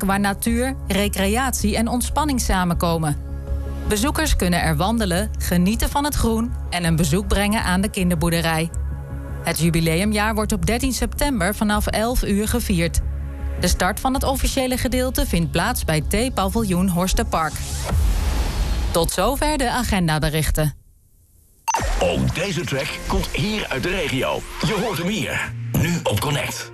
waar natuur, recreatie en ontspanning samenkomen. Bezoekers kunnen er wandelen, genieten van het groen en een bezoek brengen aan de kinderboerderij. Het jubileumjaar wordt op 13 september vanaf 11 uur gevierd. De start van het officiële gedeelte vindt plaats bij T-paviljoen Horsterpark. Tot zover de agendaberichten. Ook deze track komt hier uit de regio. Je hoort hem hier, nu op Connect.